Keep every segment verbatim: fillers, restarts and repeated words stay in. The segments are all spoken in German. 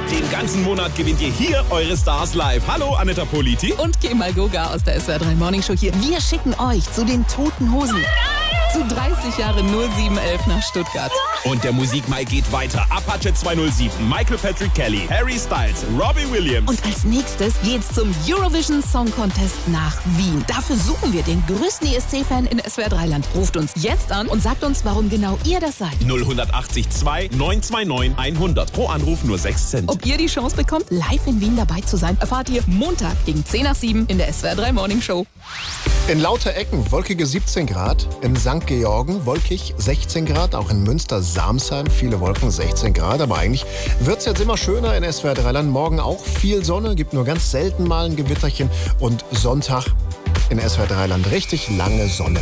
Den ganzen Monat gewinnt ihr hier eure Stars live. Hallo, Anita Politi. Und Kemal Goga aus der S W R drei Morning Show hier. Wir schicken euch zu den Toten Hosen. Zu dreißig Jahre null sieben elf nach Stuttgart. Und der Musikmai geht weiter. Apache zweihundertsieben, Michael Patrick Kelly, Harry Styles, Robbie Williams. Und als nächstes geht's zum Eurovision Song Contest nach Wien. Dafür suchen wir den größten E S C-Fan in S W R drei Land. Ruft uns jetzt an und sagt uns, warum genau ihr das seid. null acht acht zwei neun zwei neun hundert. Pro Anruf nur sechs Cent. Ob ihr die Chance bekommt, live in Wien dabei zu sein, erfahrt ihr Montag gegen zehn nach sieben in der S W R drei Morning Show. In Lauterecken wolkige siebzehn Grad, in Sankt Georgen wolkig sechzehn Grad, auch in Münster-Samsheim viele Wolken sechzehn Grad, aber eigentlich wird es jetzt immer schöner in S W R drei Land. Morgen auch viel Sonne, gibt nur ganz selten mal ein Gewitterchen und Sonntag in S W R drei Land richtig lange Sonne.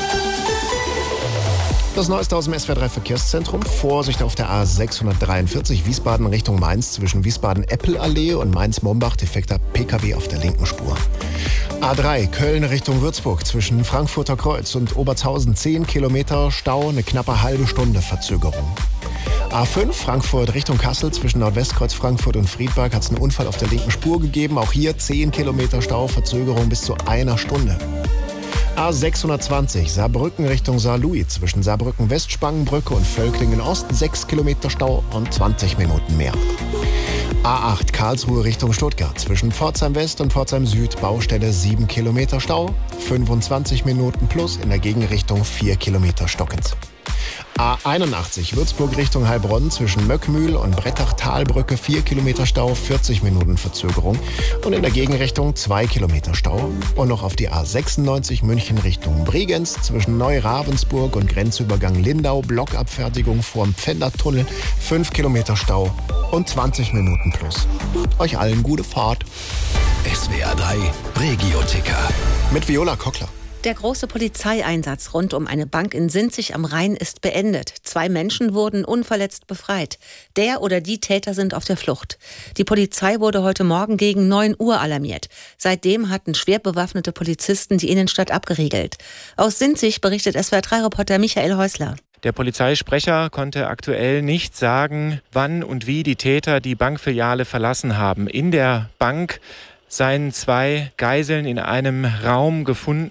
Das Neueste aus dem S W R drei Verkehrszentrum. Vorsicht auf der A sechshundertdreiundvierzig Wiesbaden Richtung Mainz zwischen Wiesbaden-Eppelallee und Mainz-Mombach. Defekter P K W auf der linken Spur. A drei Köln Richtung Würzburg zwischen Frankfurter Kreuz und Obertshausen zehn Kilometer Stau, eine knappe halbe Stunde Verzögerung. A fünf Frankfurt Richtung Kassel zwischen Nordwestkreuz Frankfurt und Friedberg hat es einen Unfall auf der linken Spur gegeben. Auch hier zehn Kilometer Stau, Verzögerung bis zu einer Stunde. A sechshundertzwanzig Saarbrücken Richtung Saarlouis zwischen Saarbrücken-West-Spangenbrücke und Völklingen-Ost sechs Kilometer Stau und zwanzig Minuten mehr. A acht Karlsruhe Richtung Stuttgart zwischen Pforzheim West und Pforzheim Süd Baustelle sieben Kilometer Stau, fünfundzwanzig Minuten plus, in der Gegenrichtung vier Kilometer stockend. A einundachtzig Würzburg Richtung Heilbronn zwischen Möckmühl und Brettach-Talbrücke vier Kilometer Stau, vierzig Minuten Verzögerung und in der Gegenrichtung zwei Kilometer Stau. Und noch auf die A sechsundneunzig München Richtung Bregenz zwischen Neu-Ravensburg und Grenzübergang Lindau Blockabfertigung vorm Pfändertunnel fünf Kilometer Stau und zwanzig Minuten plus. Euch allen gute Fahrt. S W R drei Regio-Ticker Mit Viola Kockler. Der große Polizeieinsatz rund um eine Bank in Sinzig am Rhein ist beendet. Zwei Menschen wurden unverletzt befreit. Der oder die Täter sind auf der Flucht. Die Polizei wurde heute Morgen gegen neun Uhr alarmiert. Seitdem hatten schwer bewaffnete Polizisten die Innenstadt abgeriegelt. Aus Sinzig berichtet S W R drei Reporter Michael Häusler. Der Polizeisprecher konnte aktuell nicht sagen, wann und wie die Täter die Bankfiliale verlassen haben. In der Bank seien zwei Geiseln in einem Raum gefunden.